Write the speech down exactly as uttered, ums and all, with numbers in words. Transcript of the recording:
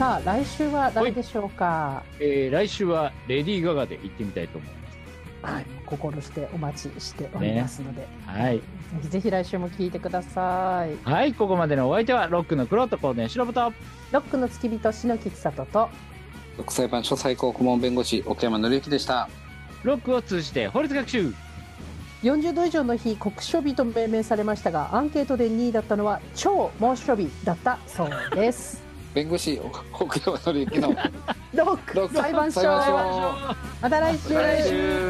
さあ来週は誰でしょうか。 えー、来週はレディー・ガガで行ってみたいと思います。 はい、心してお待ちしておりますので、ね、 はい、ぜひぜひ来週も聞いてください。 はい、ここまでのお相手はロックの黒とコーデンシロブとロックの付き人篠木久人とロック裁判所最高顧問弁護士奥山紀之でした。 ロックを通じて法律学習。 よんじゅうど以上の日酷暑日と命名されましたが、アンケートでにいだったのは超猛暑日だったそうです。 弁護士奥山紀之のロック裁判所。また来週。